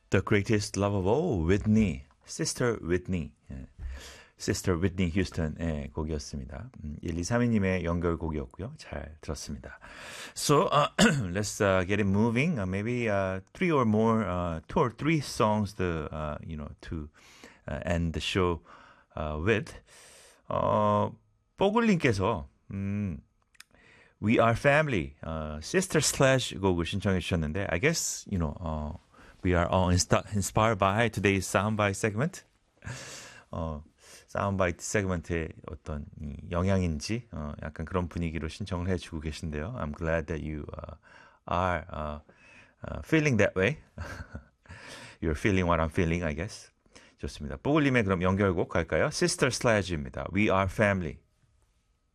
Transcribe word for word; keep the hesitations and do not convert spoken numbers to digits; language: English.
The Greatest Love of All, Whitney, Sister Whitney. 예. Sister Whitney Houston의 곡이었습니다. 음, 일이삼이님의 연결곡이었고요. 잘 들었습니다. So, uh, let's uh, get it moving. Uh, maybe uh, three or more, uh, two or three songs to, uh, you know, to uh, end the show uh, with. 어, 뽀글님께서 음, We Are Family, uh, Sister Slash 곡을 신청해 주셨는데 I guess, you know, uh, we are all insta- inspired by today's soundbite segment. 어, 사운드바이트 세그먼트의 어떤 영향인지 어, 약간 그런 분위기로 신청을 해주고 계신데요. I'm glad that you uh, are uh, uh, feeling that way. You're feeling what I'm feeling, I guess. 좋습니다. 뽀글님의 그럼 연결곡 갈까요? Sister Sledge입니다. We are family.